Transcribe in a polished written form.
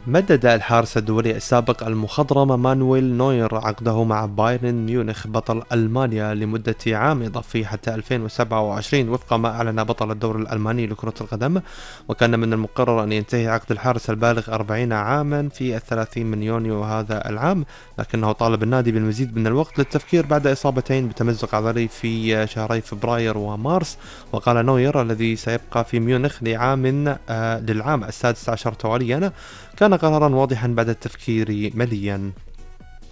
مدد الحارس الدولي السابق المخضرم مانويل نوير عقده مع بايرن ميونخ بطل ألمانيا لمدة عام إضافي حتى 2027 وفق ما أعلن بطل الدوري الألماني لكرة القدم. وكان من المقرر أن ينتهي عقد الحارس البالغ 40 عاما في 30 من يونيو هذا العام، لكنه طالب النادي بالمزيد من الوقت للتفكير بعد إصابتين بتمزق عضلي في شهري فبراير ومارس. وقال نوير الذي سيبقى في ميونخ للعام السادس عشر تواليا: كان قرارا واضحا بعد التفكير مليا.